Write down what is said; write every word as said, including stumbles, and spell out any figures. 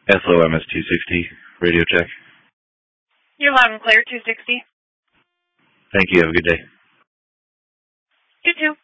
S O M S two sixty, radio check. You're loud and clear, two sixty. Thank you. Have a good day. You too.